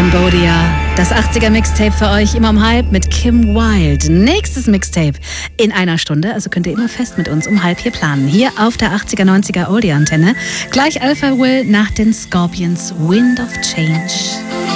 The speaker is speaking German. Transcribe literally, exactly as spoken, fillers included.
Cambodia. Das achtziger-Mixtape für euch immer um halb mit Kim Wilde. Nächstes Mixtape in einer Stunde, also könnt ihr immer fest mit uns um halb hier planen. Hier auf der achtziger neunziger Oldie-Antenne. Gleich Alpha Will nach den Scorpions Wind of Change.